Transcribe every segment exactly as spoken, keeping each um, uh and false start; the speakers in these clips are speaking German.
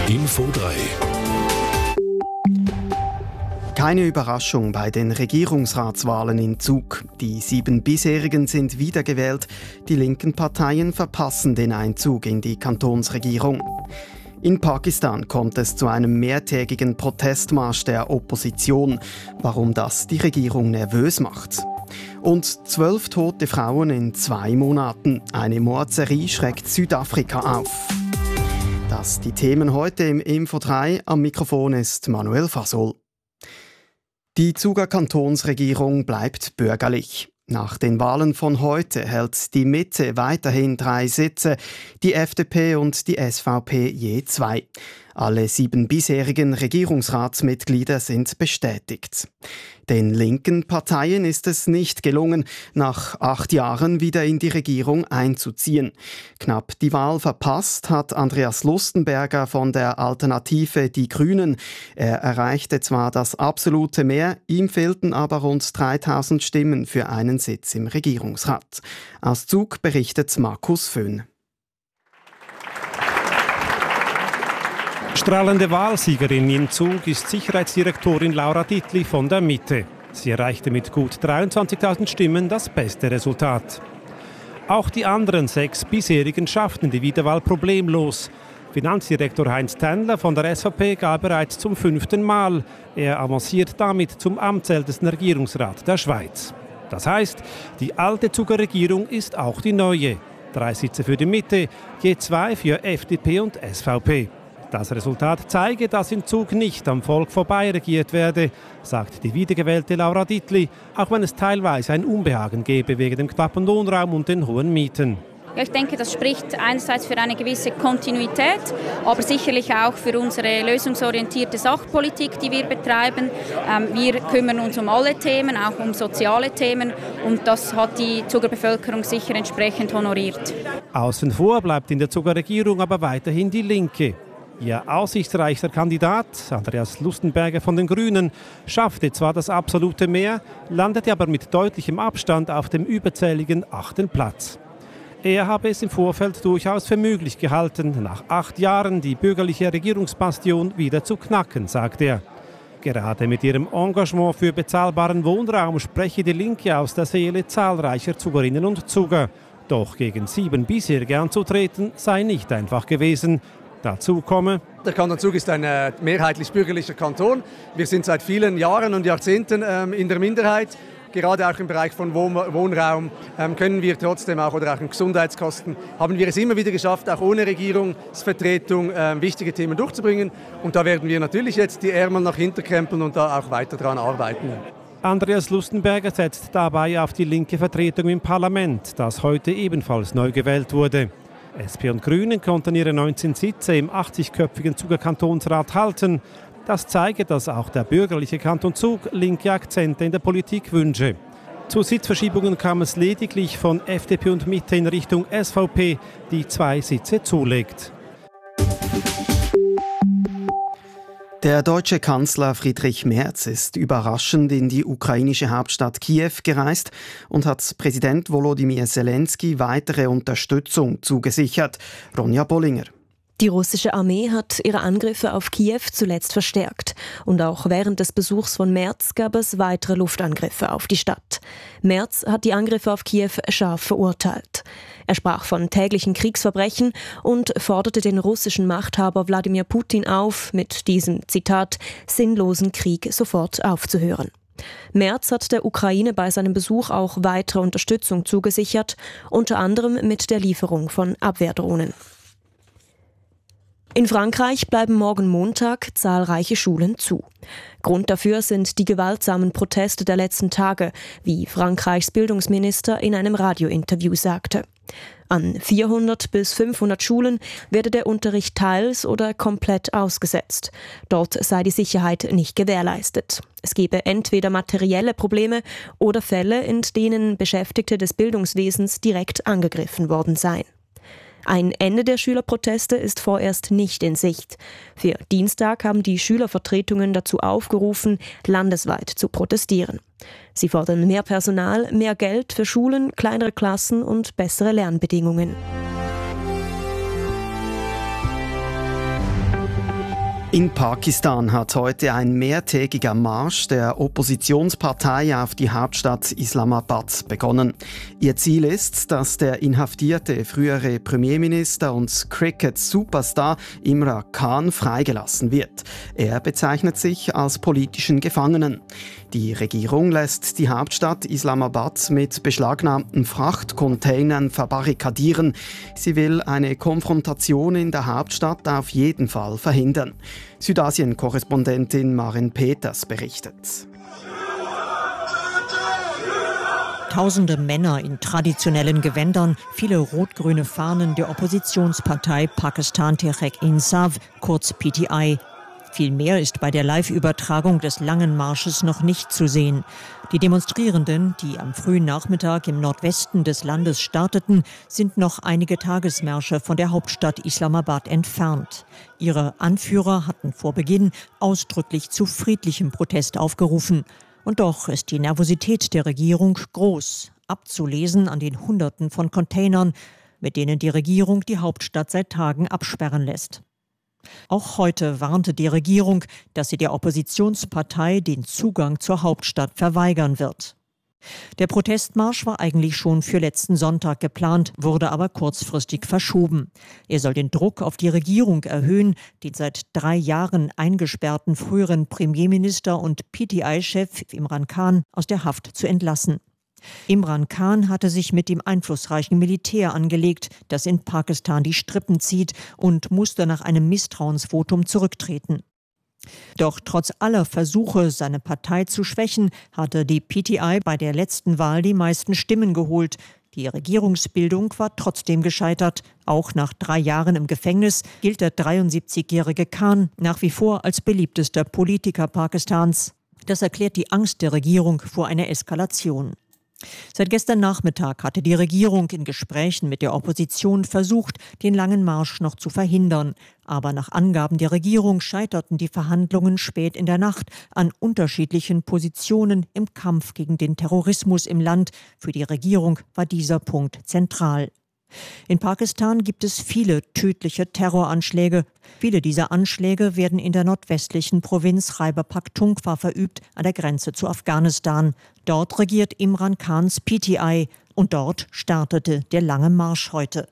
Info drei. Keine Überraschung bei den Regierungsratswahlen in Zug. Die sieben bisherigen sind wiedergewählt. Die linken Parteien verpassen den Einzug in die Kantonsregierung. In Pakistan kommt es zu einem mehrtägigen Protestmarsch der Opposition. Warum das die Regierung nervös macht. Und zwölf tote Frauen in zwei Monaten. Eine Mordserie schreckt Südafrika auf. Das die Themen heute im Info drei. Am Mikrofon ist Manuel Fasol. Die Zuger Kantonsregierung bleibt bürgerlich. Nach den Wahlen von heute hält die Mitte weiterhin drei Sitze, die F D P und die S V P je zwei. Alle sieben bisherigen Regierungsratsmitglieder sind bestätigt. Den linken Parteien ist es nicht gelungen, nach acht Jahren wieder in die Regierung einzuziehen. Knapp die Wahl verpasst hat Andreas Lustenberger von der Alternative Die Grünen. Er erreichte zwar das absolute Mehr, ihm fehlten aber rund dreitausend Stimmen für einen Sitz im Regierungsrat. Aus Zug berichtet Markus Föhn. Strahlende Wahlsiegerin in Zug ist Sicherheitsdirektorin Laura Dietli von der Mitte. Sie erreichte mit gut dreiundzwanzigtausend Stimmen das beste Resultat. Auch die anderen sechs bisherigen schafften die Wiederwahl problemlos. Finanzdirektor Heinz Tändler von der S V P gab bereits zum fünften Mal. Er avanciert damit zum amtsältesten Regierungsrat der Schweiz. Das heißt, die alte Zuger Regierung ist auch die neue. Drei Sitze für die Mitte, je zwei für F D P und S V P. Das Resultat zeige, dass in Zug nicht am Volk vorbei regiert werde, sagt die wiedergewählte Laura Dietli, auch wenn es teilweise ein Unbehagen gebe wegen dem knappen Wohnraum und den hohen Mieten. Ja, ich denke, das spricht einerseits für eine gewisse Kontinuität, aber sicherlich auch für unsere lösungsorientierte Sachpolitik, die wir betreiben. Ähm, wir kümmern uns um alle Themen, auch um soziale Themen, und das hat die Zuger Bevölkerung sicher entsprechend honoriert. Außen vor bleibt in der Zuger Regierung aber weiterhin die Linke. Ihr aussichtsreichster Kandidat, Andreas Lustenberger von den Grünen, schaffte zwar das absolute Mehr, landete aber mit deutlichem Abstand auf dem überzähligen achten Platz. Er habe es im Vorfeld durchaus für möglich gehalten, nach acht Jahren die bürgerliche Regierungsbastion wieder zu knacken, sagt er. Gerade mit ihrem Engagement für bezahlbaren Wohnraum spreche die Linke aus der Seele zahlreicher Zugerinnen und Zuger. Doch gegen sieben bisherige anzutreten, sei nicht einfach gewesen. Dazu komme: Der Kanton Zug ist ein äh, mehrheitlich bürgerlicher Kanton. Wir sind seit vielen Jahren und Jahrzehnten ähm, in der Minderheit. Gerade auch im Bereich von Wohn- Wohnraum ähm, können wir trotzdem auch, oder auch in Gesundheitskosten, haben wir es immer wieder geschafft, auch ohne Regierungsvertretung äh, wichtige Themen durchzubringen. Und da werden wir natürlich jetzt die Ärmel nach hinten krempeln und da auch weiter daran arbeiten. Andreas Lustenberger setzt dabei auf die linke Vertretung im Parlament, das heute ebenfalls neu gewählt wurde. S P und Grünen konnten ihre neunzehn Sitze im achtzigköpfigen Zuger Kantonsrat halten. Das zeige, dass auch der bürgerliche Kanton Zug linke Akzente in der Politik wünsche. Zu Sitzverschiebungen kam es lediglich von F D P und Mitte in Richtung S V P, die zwei Sitze zulegt. Der deutsche Kanzler Friedrich Merz ist überraschend in die ukrainische Hauptstadt Kiew gereist und hat Präsident Volodymyr Zelensky weitere Unterstützung zugesichert. Ronja Bollinger. Die russische Armee hat ihre Angriffe auf Kiew zuletzt verstärkt. Und auch während des Besuchs von Merz gab es weitere Luftangriffe auf die Stadt. Merz hat die Angriffe auf Kiew scharf verurteilt. Er sprach von täglichen Kriegsverbrechen und forderte den russischen Machthaber Wladimir Putin auf, mit diesem, Zitat, sinnlosen Krieg sofort aufzuhören. Merz hat der Ukraine bei seinem Besuch auch weitere Unterstützung zugesichert, unter anderem mit der Lieferung von Abwehrdrohnen. In Frankreich bleiben morgen Montag zahlreiche Schulen zu. Grund dafür sind die gewaltsamen Proteste der letzten Tage, wie Frankreichs Bildungsminister in einem Radiointerview sagte. An vierhundert bis fünfhundert Schulen werde der Unterricht teils oder komplett ausgesetzt. Dort sei die Sicherheit nicht gewährleistet. Es gebe entweder materielle Probleme oder Fälle, in denen Beschäftigte des Bildungswesens direkt angegriffen worden seien. Ein Ende der Schülerproteste ist vorerst nicht in Sicht. Für Dienstag haben die Schülervertretungen dazu aufgerufen, landesweit zu protestieren. Sie fordern mehr Personal, mehr Geld für Schulen, kleinere Klassen und bessere Lernbedingungen. In Pakistan hat heute ein mehrtägiger Marsch der Oppositionspartei auf die Hauptstadt Islamabad begonnen. Ihr Ziel ist, dass der inhaftierte frühere Premierminister und Cricket-Superstar Imran Khan freigelassen wird. Er bezeichnet sich als politischen Gefangenen. Die Regierung lässt die Hauptstadt Islamabad mit beschlagnahmten Frachtcontainern verbarrikadieren. Sie will eine Konfrontation in der Hauptstadt auf jeden Fall verhindern. Südasien-Korrespondentin Maren Peters berichtet. Tausende Männer in traditionellen Gewändern, viele rot-grüne Fahnen der Oppositionspartei Pakistan Tehreek-e-Insaf, kurz P T I. Viel mehr ist bei der Live-Übertragung des langen Marsches noch nicht zu sehen. Die Demonstrierenden, die am frühen Nachmittag im Nordwesten des Landes starteten, sind noch einige Tagesmärsche von der Hauptstadt Islamabad entfernt. Ihre Anführer hatten vor Beginn ausdrücklich zu friedlichem Protest aufgerufen. Und doch ist die Nervosität der Regierung groß, abzulesen an den Hunderten von Containern, mit denen die Regierung die Hauptstadt seit Tagen absperren lässt. Auch heute warnte die Regierung, dass sie der Oppositionspartei den Zugang zur Hauptstadt verweigern wird. Der Protestmarsch war eigentlich schon für letzten Sonntag geplant, wurde aber kurzfristig verschoben. Er soll den Druck auf die Regierung erhöhen, den seit drei Jahren eingesperrten früheren Premierminister und P T I-Chef Imran Khan aus der Haft zu entlassen. Imran Khan hatte sich mit dem einflussreichen Militär angelegt, das in Pakistan die Strippen zieht, und musste nach einem Misstrauensvotum zurücktreten. Doch trotz aller Versuche, seine Partei zu schwächen, hatte die P T I bei der letzten Wahl die meisten Stimmen geholt. Die Regierungsbildung war trotzdem gescheitert. Auch nach drei Jahren im Gefängnis gilt der dreiundsiebzigjährige Khan nach wie vor als beliebtester Politiker Pakistans. Das erklärt die Angst der Regierung vor einer Eskalation. Seit gestern Nachmittag hatte die Regierung in Gesprächen mit der Opposition versucht, den langen Marsch noch zu verhindern. Aber nach Angaben der Regierung scheiterten die Verhandlungen spät in der Nacht an unterschiedlichen Positionen im Kampf gegen den Terrorismus im Land. Für die Regierung war dieser Punkt zentral. In Pakistan gibt es viele tödliche Terroranschläge. Viele dieser Anschläge werden in der nordwestlichen Provinz Khyber Pakhtunkhwa verübt, an der Grenze zu Afghanistan. Dort regiert Imran Khans P T I und dort startete der lange Marsch heute.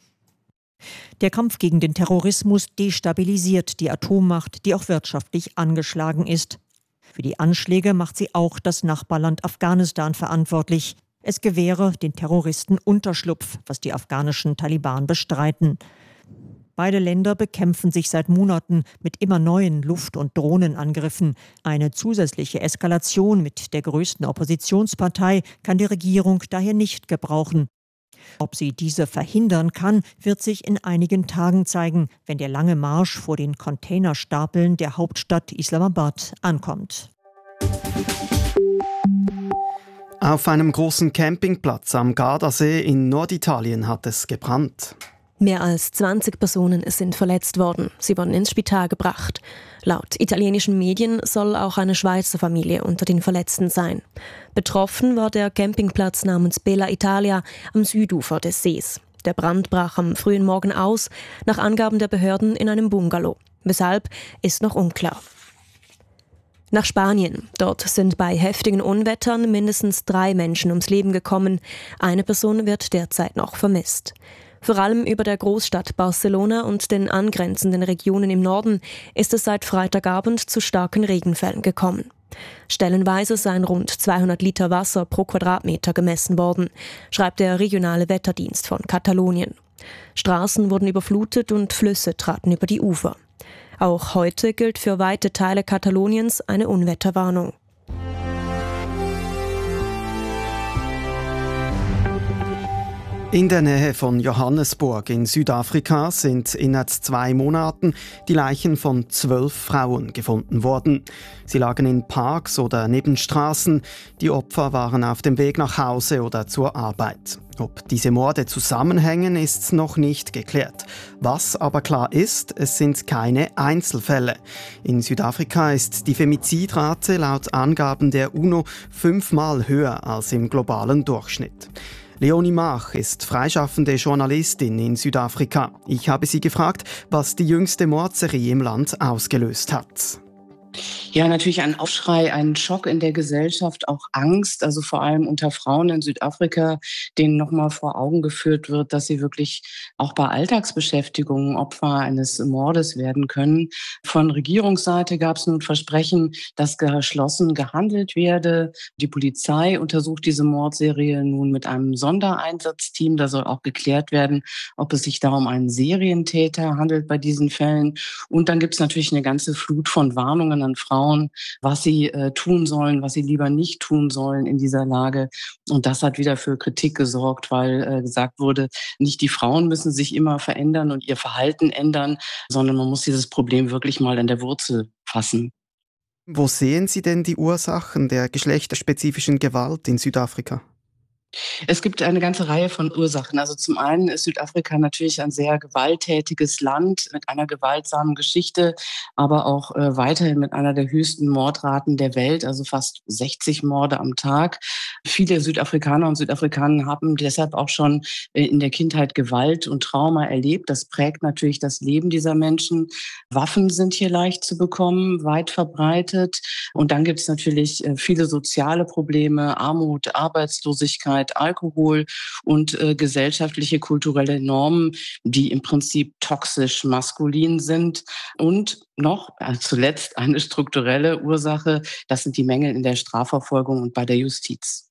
Der Kampf gegen den Terrorismus destabilisiert die Atommacht, die auch wirtschaftlich angeschlagen ist. Für die Anschläge macht sie auch das Nachbarland Afghanistan verantwortlich. Es gewähre den Terroristen Unterschlupf, was die afghanischen Taliban bestreiten. Beide Länder bekämpfen sich seit Monaten mit immer neuen Luft- und Drohnenangriffen. Eine zusätzliche Eskalation mit der größten Oppositionspartei kann die Regierung daher nicht gebrauchen. Ob sie diese verhindern kann, wird sich in einigen Tagen zeigen, wenn der lange Marsch vor den Containerstapeln der Hauptstadt Islamabad ankommt. Auf einem großen Campingplatz am Gardasee in Norditalien hat es gebrannt. Mehr als zwanzig Personen sind verletzt worden. Sie wurden ins Spital gebracht. Laut italienischen Medien soll auch eine Schweizer Familie unter den Verletzten sein. Betroffen war der Campingplatz namens Bella Italia am Südufer des Sees. Der Brand brach am frühen Morgen aus, nach Angaben der Behörden in einem Bungalow. Weshalb, ist noch unklar. Nach Spanien. Dort sind bei heftigen Unwettern mindestens drei Menschen ums Leben gekommen. Eine Person wird derzeit noch vermisst. Vor allem über der Großstadt Barcelona und den angrenzenden Regionen im Norden ist es seit Freitagabend zu starken Regenfällen gekommen. Stellenweise seien rund zweihundert Liter Wasser pro Quadratmeter gemessen worden, schreibt der regionale Wetterdienst von Katalonien. Straßen wurden überflutet und Flüsse traten über die Ufer. Auch heute gilt für weite Teile Kataloniens eine Unwetterwarnung. In der Nähe von Johannesburg in Südafrika sind innerhalb zwei Monaten die Leichen von zwölf Frauen gefunden worden. Sie lagen in Parks oder neben Straßen. Die Opfer waren auf dem Weg nach Hause oder zur Arbeit. Ob diese Morde zusammenhängen, ist noch nicht geklärt. Was aber klar ist, es sind keine Einzelfälle. In Südafrika ist die Femizidrate laut Angaben der UNO fünfmal höher als im globalen Durchschnitt. Leonie Mach ist freischaffende Journalistin in Südafrika. Ich habe sie gefragt, was die jüngste Mordserie im Land ausgelöst hat. Ja, natürlich ein Aufschrei, ein Schock in der Gesellschaft, auch Angst, also vor allem unter Frauen in Südafrika, denen nochmal vor Augen geführt wird, dass sie wirklich auch bei Alltagsbeschäftigungen Opfer eines Mordes werden können. Von Regierungsseite gab es nun Versprechen, dass geschlossen gehandelt werde. Die Polizei untersucht diese Mordserie nun mit einem Sondereinsatzteam. Da soll auch geklärt werden, ob es sich da um einen Serientäter handelt bei diesen Fällen. Und dann gibt es natürlich eine ganze Flut von Warnungen an Frauen, was sie äh, tun sollen, was sie lieber nicht tun sollen in dieser Lage. Und das hat wieder für Kritik gesorgt, weil äh, gesagt wurde, nicht die Frauen müssen sich immer verändern und ihr Verhalten ändern, sondern man muss dieses Problem wirklich mal an der Wurzel fassen. Wo sehen Sie denn die Ursachen der geschlechterspezifischen Gewalt in Südafrika? Es gibt eine ganze Reihe von Ursachen. Also zum einen ist Südafrika natürlich ein sehr gewalttätiges Land mit einer gewaltsamen Geschichte, aber auch äh, weiterhin mit einer der höchsten Mordraten der Welt, also fast sechzig Morde am Tag. Viele Südafrikaner und Südafrikaner haben deshalb auch schon äh, in der Kindheit Gewalt und Trauma erlebt. Das prägt natürlich das Leben dieser Menschen. Waffen sind hier leicht zu bekommen, weit verbreitet. Und dann gibt es natürlich äh, viele soziale Probleme, Armut, Arbeitslosigkeit, Alkohol und äh, gesellschaftliche, kulturelle Normen, die im Prinzip toxisch maskulin sind. Und noch äh, zuletzt eine strukturelle Ursache, das sind die Mängel in der Strafverfolgung und bei der Justiz.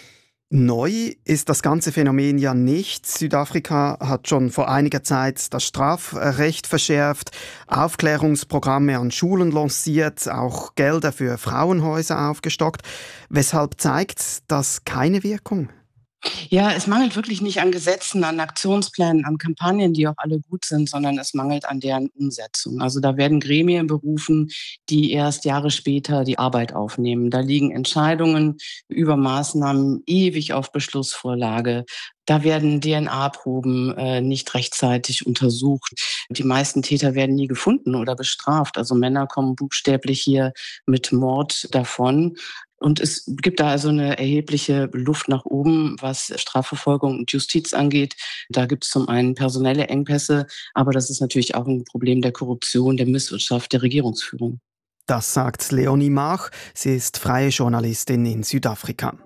Neu ist das ganze Phänomen ja nicht. Südafrika hat schon vor einiger Zeit das Strafrecht verschärft, Aufklärungsprogramme an Schulen lanciert, auch Gelder für Frauenhäuser aufgestockt. Weshalb zeigt das keine Wirkung? Ja, es mangelt wirklich nicht an Gesetzen, an Aktionsplänen, an Kampagnen, die auch alle gut sind, sondern es mangelt an deren Umsetzung. Also da werden Gremien berufen, die erst Jahre später die Arbeit aufnehmen. Da liegen Entscheidungen über Maßnahmen ewig auf Beschlussvorlage. Da werden D N A-Proben äh, nicht rechtzeitig untersucht. Die meisten Täter werden nie gefunden oder bestraft. Also Männer kommen buchstäblich hier mit Mord davon. Und es gibt da also eine erhebliche Luft nach oben, was Strafverfolgung und Justiz angeht. Da gibt es zum einen personelle Engpässe, aber das ist natürlich auch ein Problem der Korruption, der Misswirtschaft, der Regierungsführung. Das sagt Leonie Mach. Sie ist freie Journalistin in Südafrika.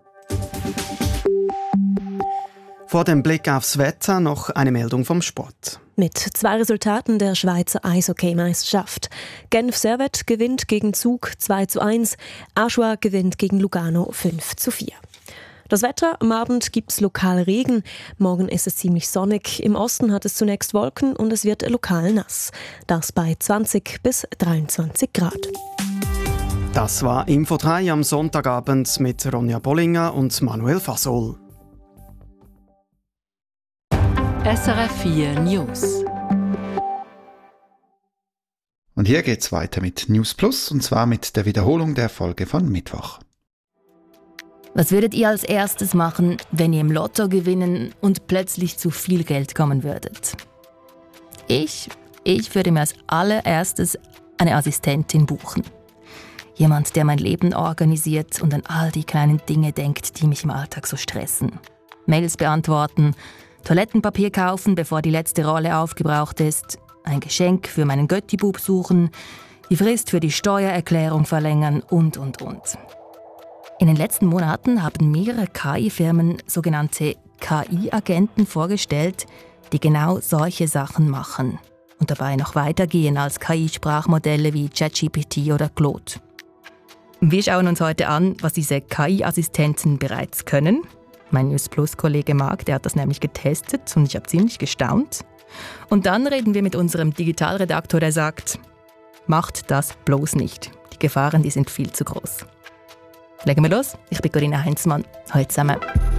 Vor dem Blick aufs Wetter noch eine Meldung vom Sport. Mit zwei Resultaten der Schweizer Eishockey-Meisterschaft. Genf Servette gewinnt gegen Zug zwei zu eins, Aschua gewinnt gegen Lugano fünf zu vier. Das Wetter: Am Abend gibt es lokal Regen, morgen ist es ziemlich sonnig, im Osten hat es zunächst Wolken und es wird lokal nass. Das bei zwanzig bis dreiundzwanzig Grad. Das war Info drei am Sonntagabend mit Ronja Bollinger und Manuel Fasol. S R F vier News. Und hier geht's weiter mit News Plus, und zwar mit der Wiederholung der Folge von Mittwoch. Was würdet ihr als erstes machen, wenn ihr im Lotto gewinnen und plötzlich zu viel Geld kommen würdet? Ich, ich würde mir als allererstes eine Assistentin buchen. Jemand, der mein Leben organisiert und an all die kleinen Dinge denkt, die mich im Alltag so stressen. Mails beantworten, Toilettenpapier kaufen, bevor die letzte Rolle aufgebraucht ist, ein Geschenk für meinen Göttibub suchen, die Frist für die Steuererklärung verlängern und, und, und. In den letzten Monaten haben mehrere K I-Firmen sogenannte K I-Agenten vorgestellt, die genau solche Sachen machen und dabei noch weitergehen als K I-Sprachmodelle wie ChatGPT oder Claude. Wir schauen uns heute an, was diese K I-Assistenten bereits können. Mein News Plus-Kollege Marc, der hat das nämlich getestet und ich habe ziemlich gestaunt. Und dann reden wir mit unserem Digitalredaktor, der sagt, macht das bloß nicht. Die Gefahren, die sind viel zu groß. Legen wir los. Ich bin Corinna Heinzmann. Hallo zusammen.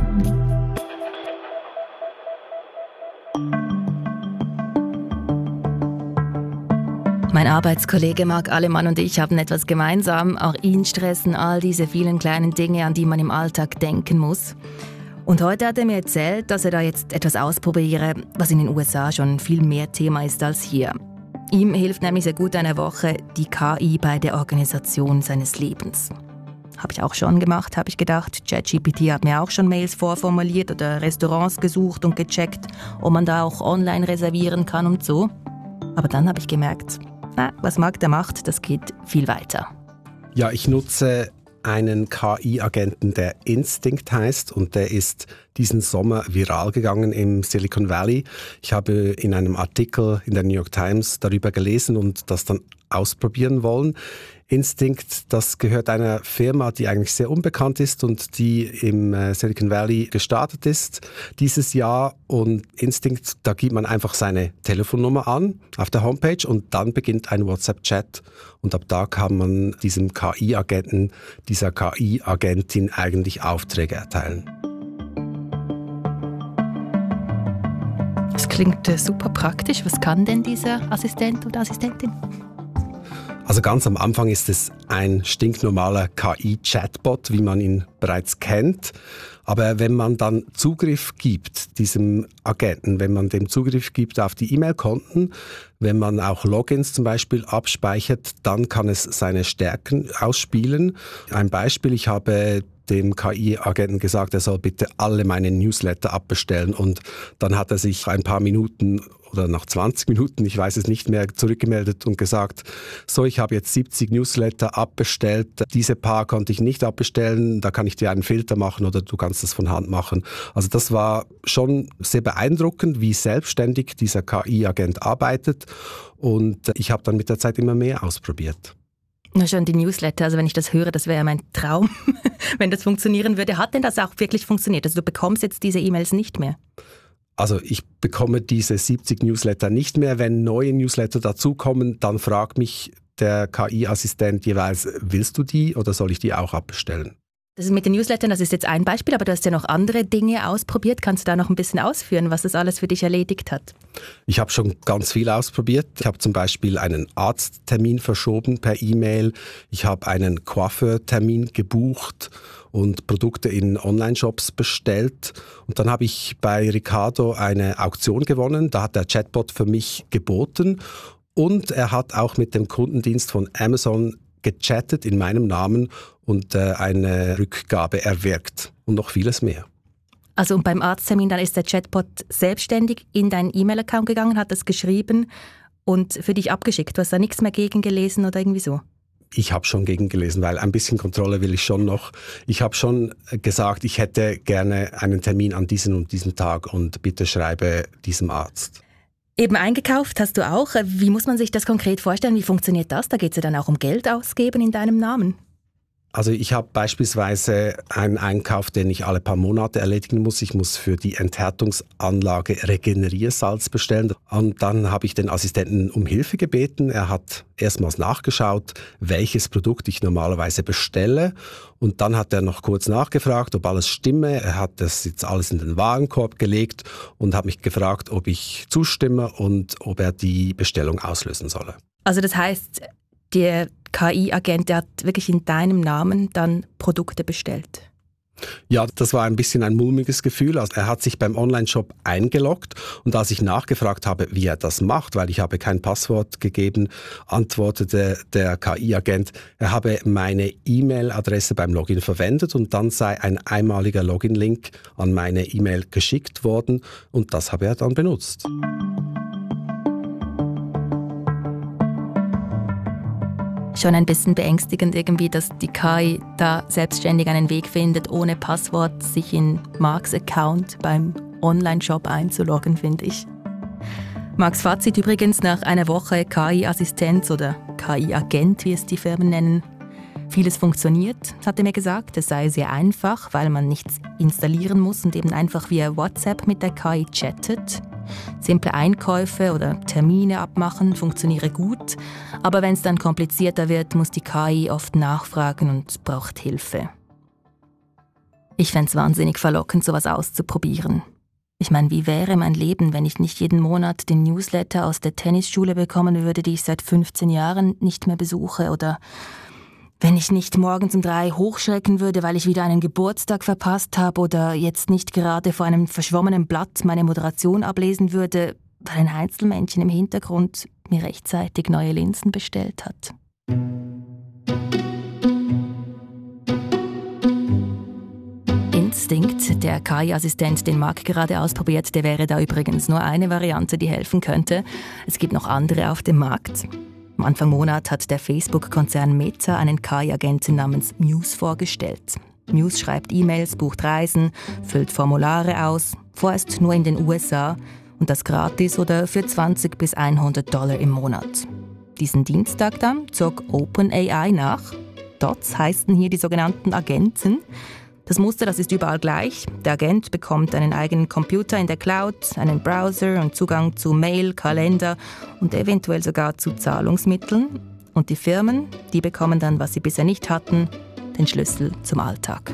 Mein Arbeitskollege Marc Alemann und ich haben etwas gemeinsam. Auch ihn stressen all diese vielen kleinen Dinge, an die man im Alltag denken muss. Und heute hat er mir erzählt, dass er da jetzt etwas ausprobiere, was in den U S A schon viel mehr Thema ist als hier. Ihm hilft nämlich seit gut einer Woche die K I bei der Organisation seines Lebens. habe ich auch schon gemacht, habe ich gedacht. ChatGPT hat mir auch schon Mails vorformuliert oder Restaurants gesucht und gecheckt, ob man da auch online reservieren kann und so. Aber dann habe ich gemerkt, na, was Magda macht, das geht viel weiter. Ja, ich nutze einen K I-Agenten, der Instinct heißt, und der ist diesen Sommer viral gegangen im Silicon Valley. Ich habe in einem Artikel in der New York Times darüber gelesen und das dann ausprobieren wollen. Instinct, das gehört einer Firma, die eigentlich sehr unbekannt ist und die im Silicon Valley gestartet ist dieses Jahr. Und Instinct, da gibt man einfach seine Telefonnummer an auf der Homepage und dann beginnt ein WhatsApp-Chat. Und ab da kann man diesem K I-Agenten, dieser K I-Agentin eigentlich Aufträge erteilen. Das klingt äh, super praktisch. Was kann denn dieser Assistent oder Assistentin? Also ganz am Anfang ist es ein stinknormaler K I-Chatbot, wie man ihn bereits kennt. Aber wenn man dann Zugriff gibt, diesem Agenten, wenn man dem Zugriff gibt auf die E-Mail-Konten, wenn man auch Logins zum Beispiel abspeichert, dann kann es seine Stärken ausspielen. Ein Beispiel, ich habe dem K I-Agenten gesagt, er soll bitte alle meine Newsletter abbestellen und dann hat er sich ein paar Minuten oder nach zwanzig Minuten, ich weiß es nicht mehr, zurückgemeldet und gesagt, so, ich habe jetzt siebzig Newsletter abbestellt, diese paar konnte ich nicht abbestellen, da kann ich dir einen Filter machen oder du kannst das von Hand machen. Also das war schon sehr beeindruckend, wie selbstständig dieser K I-Agent arbeitet und ich habe dann mit der Zeit immer mehr ausprobiert. Na schon, die Newsletter, also wenn ich das höre, das wäre ja mein Traum, wenn das funktionieren würde. Hat denn das auch wirklich funktioniert? Also du bekommst jetzt diese E-Mails nicht mehr? Also ich bekomme diese siebzig Newsletter nicht mehr. Wenn neue Newsletter dazukommen, dann fragt mich der K I-Assistent jeweils, willst du die oder soll ich die auch abbestellen? Das ist mit den Newslettern, das ist jetzt ein Beispiel, aber du hast ja noch andere Dinge ausprobiert. Kannst du da noch ein bisschen ausführen, was das alles für dich erledigt hat? Ich habe schon ganz viel ausprobiert. Ich habe zum Beispiel einen Arzttermin verschoben per E-Mail. Ich habe einen Coiffeurtermin gebucht und Produkte in Online-Shops bestellt. Und dann habe ich bei Ricardo eine Auktion gewonnen. Da hat der Chatbot für mich geboten. Und er hat auch mit dem Kundendienst von Amazon gechattet in meinem Namen und äh, eine Rückgabe erwirkt. Und noch vieles mehr. Also und beim Arzttermin, dann ist der Chatbot selbstständig in deinen E-Mail-Account gegangen, hat das geschrieben und für dich abgeschickt. Du hast da nichts mehr gegengelesen oder irgendwie so? Ich habe schon gegengelesen, weil ein bisschen Kontrolle will ich schon noch. Ich habe schon gesagt, ich hätte gerne einen Termin an diesem und diesem Tag und bitte schreibe diesem Arzt. Eben eingekauft hast du auch. Wie muss man sich das konkret vorstellen? Wie funktioniert das? Da geht es ja dann auch um Geld ausgeben in deinem Namen. Also ich habe beispielsweise einen Einkauf, den ich alle paar Monate erledigen muss. Ich muss für die Enthärtungsanlage Regeneriersalz bestellen. Und dann habe ich den Assistenten um Hilfe gebeten. Er hat erstmals nachgeschaut, welches Produkt ich normalerweise bestelle. Und dann hat er noch kurz nachgefragt, ob alles stimme. Er hat das jetzt alles in den Warenkorb gelegt und hat mich gefragt, ob ich zustimme und ob er die Bestellung auslösen solle. Also das heißt, der K I-Agent, der hat wirklich in deinem Namen dann Produkte bestellt? Ja, das war ein bisschen ein mulmiges Gefühl. Also er hat sich beim Online-Shop eingeloggt und als ich nachgefragt habe, wie er das macht, weil ich habe kein Passwort gegeben, antwortete der K I-Agent, er habe meine E-Mail-Adresse beim Login verwendet und dann sei ein einmaliger Login-Link an meine E-Mail geschickt worden und das habe er dann benutzt. Schon ein bisschen beängstigend irgendwie, dass die K I da selbstständig einen Weg findet, ohne Passwort sich in Marks Account beim Online-Shop einzuloggen, finde ich. Marks Fazit übrigens nach einer Woche K I-Assistenz oder K I-Agent, wie es die Firmen nennen. Vieles funktioniert, hat er mir gesagt. Es sei sehr einfach, weil man nichts installieren muss und eben einfach via WhatsApp mit der K I chattet. Simple Einkäufe oder Termine abmachen funktioniere gut, aber wenn es dann komplizierter wird, muss die K I oft nachfragen und braucht Hilfe. Ich fände es wahnsinnig verlockend, sowas auszuprobieren. Ich meine, wie wäre mein Leben, wenn ich nicht jeden Monat den Newsletter aus der Tennisschule bekommen würde, die ich seit fünfzehn Jahren nicht mehr besuche, oder wenn ich nicht morgens um drei hochschrecken würde, weil ich wieder einen Geburtstag verpasst habe oder jetzt nicht gerade vor einem verschwommenen Blatt meine Moderation ablesen würde, weil ein Einzelmännchen im Hintergrund mir rechtzeitig neue Linsen bestellt hat. Der K I-Assistent, den Marc gerade ausprobiert, der wäre da übrigens nur eine Variante, die helfen könnte. Es gibt noch andere auf dem Markt. Am Anfang Monat hat der Facebook-Konzern Meta einen K I-Agenten namens Muse vorgestellt. Muse schreibt E-Mails, bucht Reisen, füllt Formulare aus, vorerst nur in den U S A und das gratis oder für zwanzig bis hundert Dollar im Monat. Diesen Dienstag dann zog OpenAI nach. Dots heißen hier die sogenannten Agenten. Das Muster, das ist überall gleich. Der Agent bekommt einen eigenen Computer in der Cloud, einen Browser und Zugang zu Mail, Kalender und eventuell sogar zu Zahlungsmitteln. Und die Firmen, die bekommen dann, was sie bisher nicht hatten, den Schlüssel zum Alltag.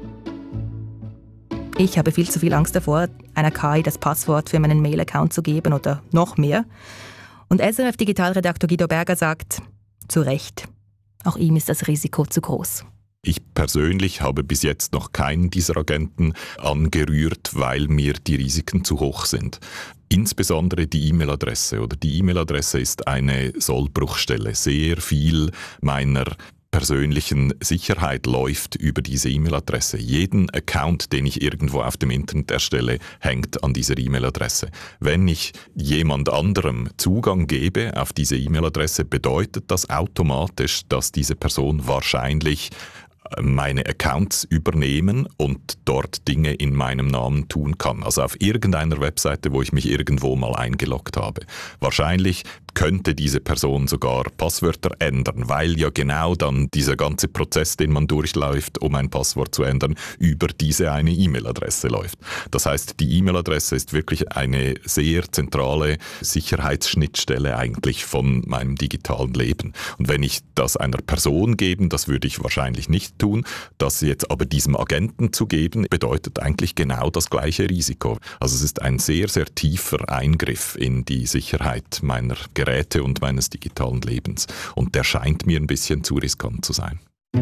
Ich habe viel zu viel Angst davor, einer K I das Passwort für meinen Mail-Account zu geben oder noch mehr. Und S R F-Digitalredakteur Guido Berger sagt, zu Recht, auch ihm ist das Risiko zu groß. Ich persönlich habe bis jetzt noch keinen dieser Agenten angerührt, weil mir die Risiken zu hoch sind. Insbesondere die E-Mail-Adresse oder die E-Mail-Adresse ist eine Sollbruchstelle. Sehr viel meiner persönlichen Sicherheit läuft über diese E-Mail-Adresse. Jeden Account, den ich irgendwo auf dem Internet erstelle, hängt an dieser E-Mail-Adresse. Wenn ich jemand anderem Zugang gebe auf diese E-Mail-Adresse, bedeutet das automatisch, dass diese Person wahrscheinlich meine Accounts übernehmen und dort Dinge in meinem Namen tun kann. Also auf irgendeiner Webseite, wo ich mich irgendwo mal eingeloggt habe. Wahrscheinlich könnte diese Person sogar Passwörter ändern, weil ja genau dann dieser ganze Prozess, den man durchläuft, um ein Passwort zu ändern, über diese eine E-Mail-Adresse läuft. Das heißt, die E-Mail-Adresse ist wirklich eine sehr zentrale Sicherheitsschnittstelle eigentlich von meinem digitalen Leben. Und wenn ich das einer Person gebe, das würde ich wahrscheinlich nicht tun, das jetzt aber diesem Agenten zu geben, bedeutet eigentlich genau das gleiche Risiko. Also es ist ein sehr, sehr tiefer Eingriff in die Sicherheit meiner Geräte und meines digitalen Lebens. Und der scheint mir ein bisschen zu riskant zu sein.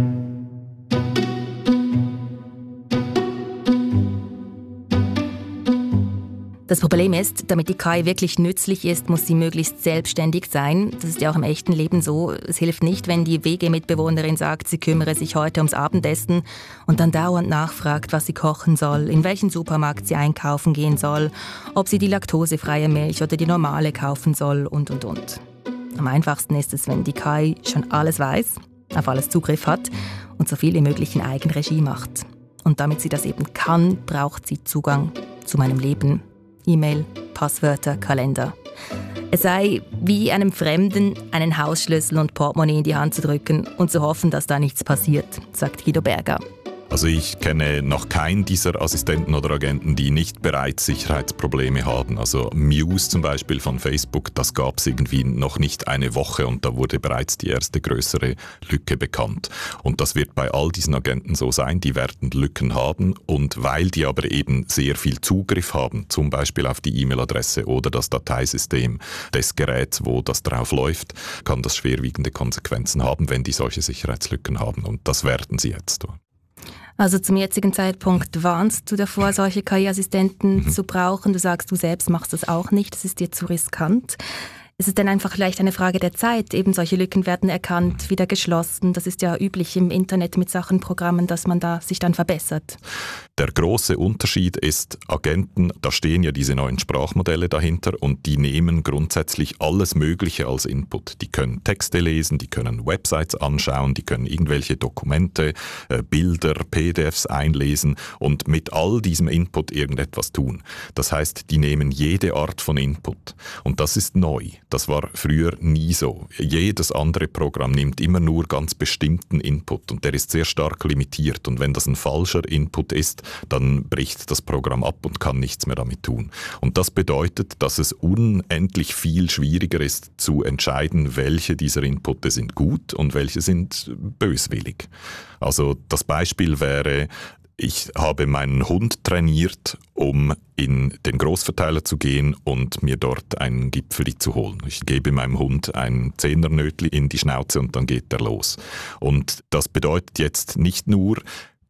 Das Problem ist, damit die K I wirklich nützlich ist, muss sie möglichst selbstständig sein. Das ist ja auch im echten Leben so. Es hilft nicht, wenn die W G-Mitbewohnerin sagt, sie kümmere sich heute ums Abendessen und dann dauernd nachfragt, was sie kochen soll, in welchen Supermarkt sie einkaufen gehen soll, ob sie die laktosefreie Milch oder die normale kaufen soll und, und, und. Am einfachsten ist es, wenn die K I schon alles weiß, auf alles Zugriff hat und so viel wie möglich in Eigenregie macht. Und damit sie das eben kann, braucht sie Zugang zu meinem Leben. E-Mail, Passwörter, Kalender. Es sei wie einem Fremden einen Hausschlüssel und Portemonnaie in die Hand zu drücken und zu hoffen, dass da nichts passiert, sagt Guido Berger. Also ich kenne noch keinen dieser Assistenten oder Agenten, die nicht bereits Sicherheitsprobleme haben. Also Muse zum Beispiel von Facebook, das gab es irgendwie noch nicht eine Woche und da wurde bereits die erste größere Lücke bekannt. Und das wird bei all diesen Agenten so sein, die werden Lücken haben und weil die aber eben sehr viel Zugriff haben, zum Beispiel auf die E-Mail-Adresse oder das Dateisystem des Geräts, wo das drauf läuft, kann das schwerwiegende Konsequenzen haben, wenn die solche Sicherheitslücken haben und das werden sie jetzt tun. Also zum jetzigen Zeitpunkt warnst du davor, solche K I-Assistenten mhm. zu brauchen. Du sagst, du selbst machst das auch nicht, das ist dir zu riskant. Ist es denn einfach vielleicht eine Frage der Zeit? Eben solche Lücken werden erkannt, wieder geschlossen. Das ist ja üblich im Internet mit Sachen, Programmen, dass man da sich dann verbessert. Der große Unterschied ist, Agenten, da stehen ja diese neuen Sprachmodelle dahinter und die nehmen grundsätzlich alles Mögliche als Input. Die können Texte lesen, die können Websites anschauen, die können irgendwelche Dokumente, äh, Bilder, P D Fs einlesen und mit all diesem Input irgendetwas tun. Das heißt, die nehmen jede Art von Input und das ist neu. Das war früher nie so. Jedes andere Programm nimmt immer nur ganz bestimmten Input und der ist sehr stark limitiert und wenn das ein falscher Input ist, dann bricht das Programm ab und kann nichts mehr damit tun. Und das bedeutet, dass es unendlich viel schwieriger ist zu entscheiden, welche dieser Inputs sind gut und welche sind böswillig. Also das Beispiel wäre, ich habe meinen Hund trainiert, um in den Großverteiler zu gehen und mir dort einen Gipfeli zu holen. Ich gebe meinem Hund ein Zehnernötli in die Schnauze und dann geht er los. Und das bedeutet jetzt nicht nur,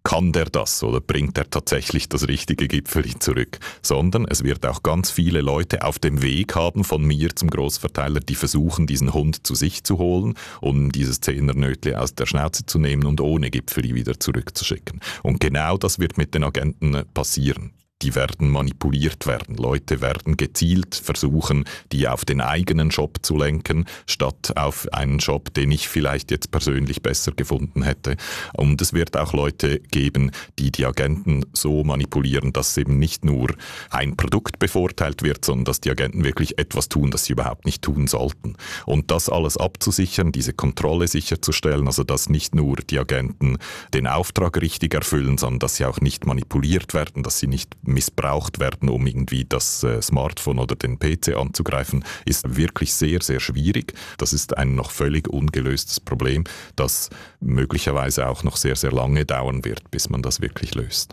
kann der das oder bringt er tatsächlich das richtige Gipfeli zurück, sondern es wird auch ganz viele Leute auf dem Weg haben von mir zum Großverteiler, die versuchen, diesen Hund zu sich zu holen, um dieses Zehnernötli aus der Schnauze zu nehmen und ohne Gipfeli wieder zurückzuschicken. Und genau das wird mit den Agenten passieren. Die werden manipuliert werden. Leute werden gezielt versuchen, die auf den eigenen Shop zu lenken, statt auf einen Shop, den ich vielleicht jetzt persönlich besser gefunden hätte. Und es wird auch Leute geben, die die Agenten so manipulieren, dass eben nicht nur ein Produkt bevorteilt wird, sondern dass die Agenten wirklich etwas tun, das sie überhaupt nicht tun sollten. Und das alles abzusichern, diese Kontrolle sicherzustellen, also dass nicht nur die Agenten den Auftrag richtig erfüllen, sondern dass sie auch nicht manipuliert werden, dass sie nicht missbraucht werden, um irgendwie das äh, Smartphone oder den P C anzugreifen, ist wirklich sehr, sehr schwierig. Das ist ein noch völlig ungelöstes Problem, das möglicherweise auch noch sehr, sehr lange dauern wird, bis man das wirklich löst.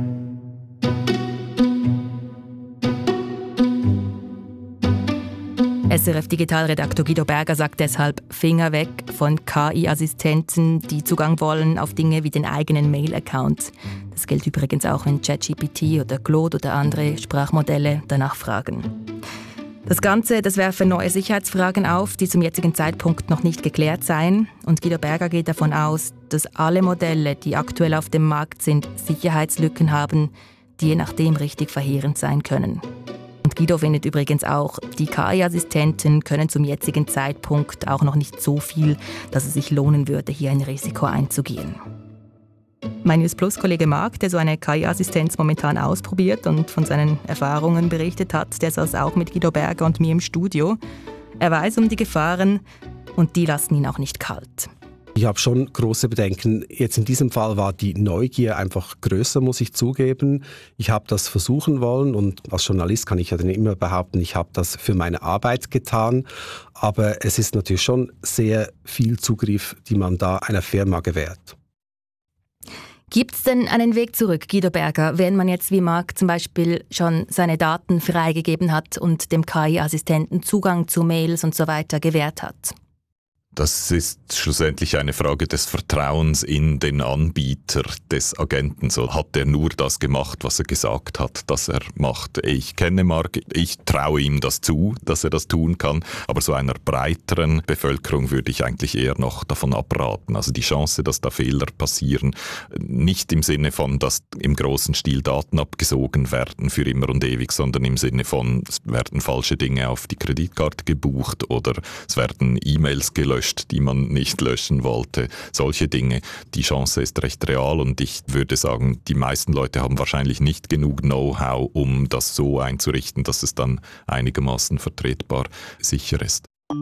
S R F-Digitalredaktor Guido Berger sagt deshalb Finger weg von K I-Assistenten, die Zugang wollen auf Dinge wie den eigenen Mail-Account. Das gilt übrigens auch, wenn ChatGPT oder Claude oder andere Sprachmodelle danach fragen. Das Ganze, das werfe neue Sicherheitsfragen auf, die zum jetzigen Zeitpunkt noch nicht geklärt seien. Und Guido Berger geht davon aus, dass alle Modelle, die aktuell auf dem Markt sind, Sicherheitslücken haben, die je nachdem richtig verheerend sein können. Und Guido findet übrigens auch, die K I-Assistenten können zum jetzigen Zeitpunkt auch noch nicht so viel, dass es sich lohnen würde, hier ein Risiko einzugehen. Mein News Plus-Kollege Marc, der so eine K I-Assistenz momentan ausprobiert und von seinen Erfahrungen berichtet hat, der saß auch mit Guido Berger und mir im Studio. Er weiß um die Gefahren und die lassen ihn auch nicht kalt. Ich habe schon große Bedenken. Jetzt in diesem Fall war die Neugier einfach größer, muss ich zugeben. Ich habe das versuchen wollen und als Journalist kann ich ja dann immer behaupten, ich habe das für meine Arbeit getan. Aber es ist natürlich schon sehr viel Zugriff, die man da einer Firma gewährt. Gibt es denn einen Weg zurück, Guido Berger, wenn man jetzt wie Marc zum Beispiel schon seine Daten freigegeben hat und dem K I-Assistenten Zugang zu Mails und so weiter gewährt hat? Das ist schlussendlich eine Frage des Vertrauens in den Anbieter des Agenten. So hat er nur das gemacht, was er gesagt hat, dass er macht. Ich kenne Marc, ich traue ihm das zu, dass er das tun kann. Aber so einer breiteren Bevölkerung würde ich eigentlich eher noch davon abraten. Also die Chance, dass da Fehler passieren, nicht im Sinne von, dass im großen Stil Daten abgesogen werden für immer und ewig, sondern im Sinne von, es werden falsche Dinge auf die Kreditkarte gebucht oder es werden E-Mails gelöscht, die man nicht löschen wollte. Solche Dinge. Die Chance ist recht real und ich würde sagen, die meisten Leute haben wahrscheinlich nicht genug Know-how, um das so einzurichten, dass es dann einigermaßen vertretbar sicher ist.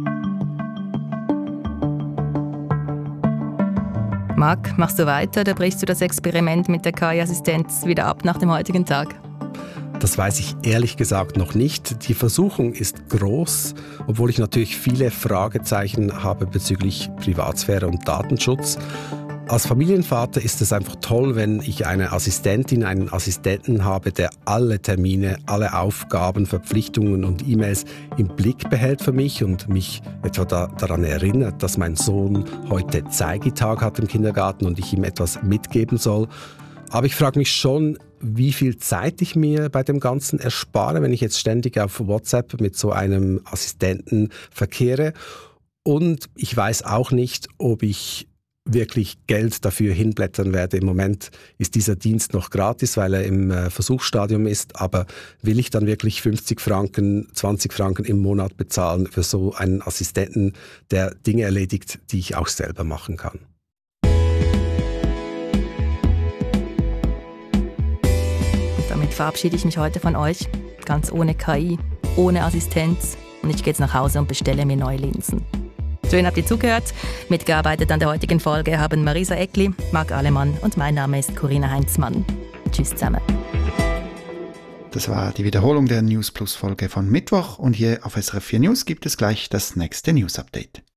Marc, machst du weiter oder brichst du das Experiment mit der K I-Assistenz wieder ab nach dem heutigen Tag? Das weiß ich ehrlich gesagt noch nicht. Die Versuchung ist groß, obwohl ich natürlich viele Fragezeichen habe bezüglich Privatsphäre und Datenschutz. Als Familienvater ist es einfach toll, wenn ich eine Assistentin, einen Assistenten habe, der alle Termine, alle Aufgaben, Verpflichtungen und E-Mails im Blick behält für mich und mich etwa da, daran erinnert, dass mein Sohn heute Zeigitag hat im Kindergarten und ich ihm etwas mitgeben soll. Aber ich frage mich schon, wie viel Zeit ich mir bei dem Ganzen erspare, wenn ich jetzt ständig auf WhatsApp mit so einem Assistenten verkehre. Und ich weiß auch nicht, ob ich wirklich Geld dafür hinblättern werde. Im Moment ist dieser Dienst noch gratis, weil er im Versuchsstadium ist. Aber will ich dann wirklich fünfzig Franken, zwanzig Franken im Monat bezahlen für so einen Assistenten, der Dinge erledigt, die ich auch selber machen kann? Damit verabschiede ich mich heute von euch, ganz ohne K I, ohne Assistenz und ich gehe jetzt nach Hause und bestelle mir neue Linsen. Schön habt ihr zugehört. Mitgearbeitet an der heutigen Folge haben Marisa Eckli, Marc Alemann und mein Name ist Corinna Heinzmann. Tschüss zusammen. Das war die Wiederholung der News Plus Folge von Mittwoch und hier auf S R F vier News gibt es gleich das nächste News Update.